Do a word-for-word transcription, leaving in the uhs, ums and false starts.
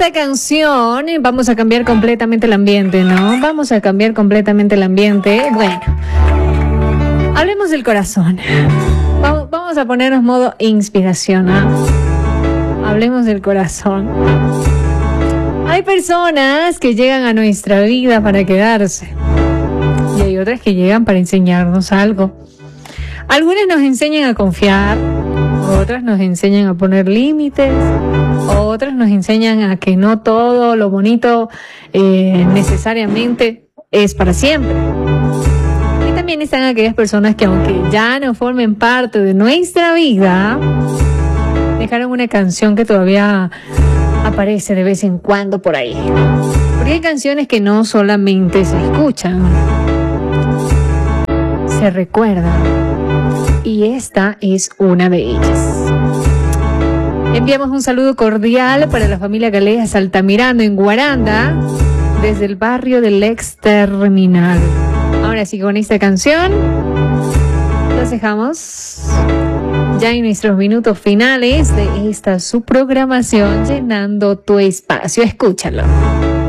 esta canción vamos a cambiar completamente el ambiente, ¿no? Vamos a cambiar completamente el ambiente. Bueno, hablemos del corazón. Vamos, vamos a ponernos modo inspiración, ¿no? Hablemos del corazón. Hay personas que llegan a nuestra vida para quedarse y hay otras que llegan para enseñarnos algo. Algunas nos enseñan a confiar, otras nos enseñan a poner límites, otras nos enseñan a que no todo lo bonito eh, necesariamente es para siempre. Y también están aquellas personas que, aunque ya no formen parte de nuestra vida, dejaron una canción que todavía aparece de vez en cuando por ahí. Porque hay canciones que no solamente se escuchan, se recuerdan. Y esta es una de ellas. Enviamos un saludo cordial para la familia Galeas Altamirano en Guaranda, desde el barrio del Ex Terminal. Ahora sí, con esta canción los dejamos ya en nuestros minutos finales de esta su programación, Llenando tu Espacio. Escúchalo.